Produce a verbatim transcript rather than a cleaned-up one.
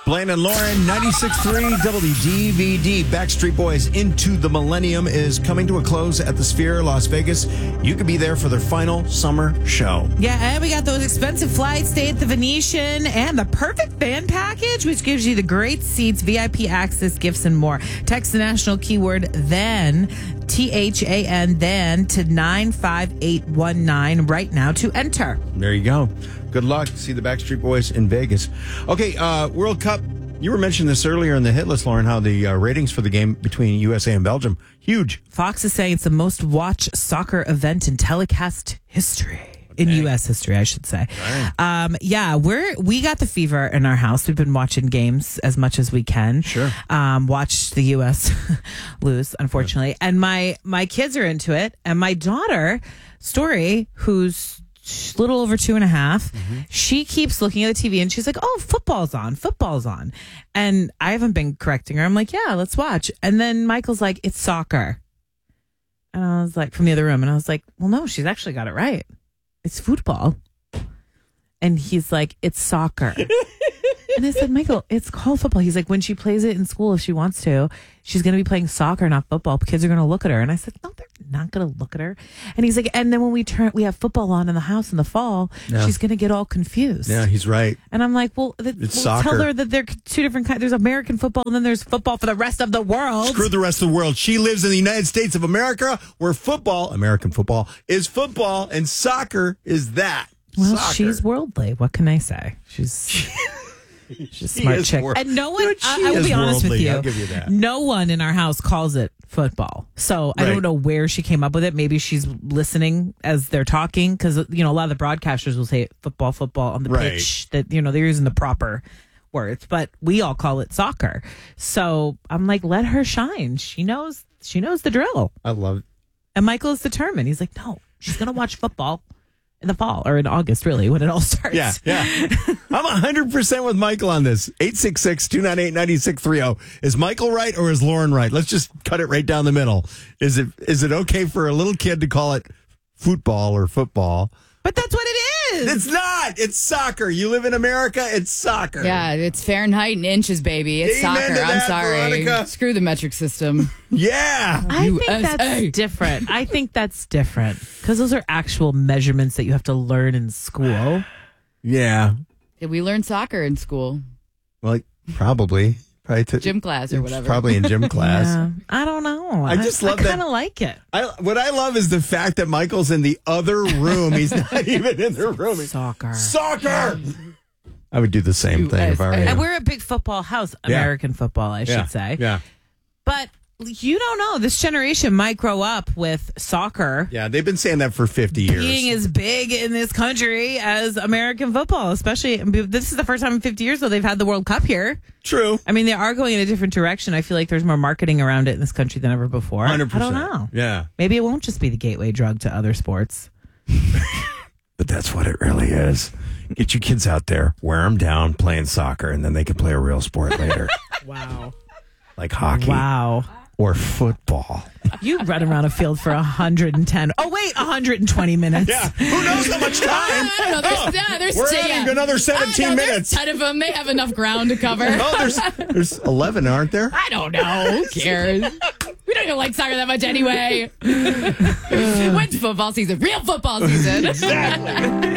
Blaine and Lauren, ninety-six point three W D V D. Backstreet Boys Into the Millennium is coming to a close at the Sphere, Las Vegas. You could be there for their final summer show. Yeah, and we got those expensive flights, stay at the Venetian, and the perfect fan package, which gives you the great seats, V I P access, gifts, and more. Text the national keyword THEN, T H A N, THEN, to nine five eight one nine right now to enter. There you go. Good luck. See the Backstreet Boys in Vegas. Okay, uh, World Cup. You were mentioning this earlier in the hit list, Lauren, how the uh, ratings for the game between U S A and Belgium, huge. Fox is saying it's the most watched soccer event in telecast history. In U S history, I should say. Right. Um, yeah, we're we got the fever in our house. We've been watching games as much as we can. Sure. Um, watch the U S lose, unfortunately. Yeah. And my my kids are into it. And my daughter, Story, who's a little over two and a half, mm-hmm. she keeps looking at the T V and she's like, oh, football's on, football's on. And I haven't been correcting her. I'm like, yeah, let's watch. And then Michael's like, it's soccer. And I was like, from the other room. And I was like, well, no, she's actually got it right. It's football. And he's like, it's soccer. And I said, Michael, it's called football. He's like, when she plays it in school, if she wants to, she's going to be playing soccer, not football. Kids are going to look at her. And I said, no, they're not going to look at her. And he's like, and then when we turn, we have football on in the house in the fall, yeah. she's going to get all confused. Yeah, he's right. And I'm like, well, th- it's well soccer. Tell her that they're two different kinds. There's American football and then there's football for the rest of the world. Screw the rest of the world. She lives in the United States of America where football, American football, is football and soccer is that. Well, soccer. She's worldly. What can I say? She's... She's a smart chick. Wor- and no one, Dude, I, I will be honest worldly. with you, I'll give you that. No one in our house calls it football. So I right. don't know where she came up with it. Maybe she's listening as they're talking because, you know, a lot of the broadcasters will say football, football on the right. pitch, that, you know, they're using the proper words, but we all call it soccer. So I'm like, let her shine. She knows, she knows the drill. I love it. And Michael is determined. He's like, no, she's going to watch football. In the fall or in August, really, when it all starts. Yeah, yeah. I'm one hundred percent with Michael on this. eight six six, two nine eight, nine six three zero. Is Michael right or is Lauren right? Let's just cut it right down the middle. Is it is it okay for a little kid to call it football or football? But that's what it is. It's not. It's soccer. You live in America. It's soccer. Yeah, it's Fahrenheit and inches, baby. It's Amen soccer. to I'm that, sorry. Veronica. Screw the metric system. Yeah. I U S A. think that's different. I think that's different because those are actual measurements that you have to learn in school. Yeah. Did we learn soccer in school? Well, probably. Probably to, gym class or whatever. Probably in gym class. Yeah, I don't know. I just love I that. kind of like it. I, what I love is the fact that Michael's in the other room. He's not even in the room. Soccer. Soccer. I would do the same U thing if I were S A. you. And we're a big football house, Yeah. American football, I yeah. should say. Yeah. But you don't know. This generation might grow up with soccer Yeah, they've been saying that for fifty years. being as big in this country as American football, especially this is the first time in fifty years though they've had the World Cup here. True. I mean, they are going in a different direction. I feel like there's more marketing around it in this country than ever before. one hundred percent. I don't know. Yeah. Maybe it won't just be the gateway drug to other sports. But that's what it really is. Get your kids out there, wear them down playing soccer, and then they can play a real sport later. Wow. Like hockey. Wow. Or football. You run around a field for one hundred ten. Oh, wait, one hundred twenty minutes. Yeah. Who knows how much time? I don't know. There's, yeah, there's We're yeah. adding another seventeen I know, minutes. There's ten of them. They have enough ground to cover. Oh, there's there's eleven, aren't there? I don't know. Who cares? We don't even like soccer that much anyway. When's football season? Real football season. Exactly.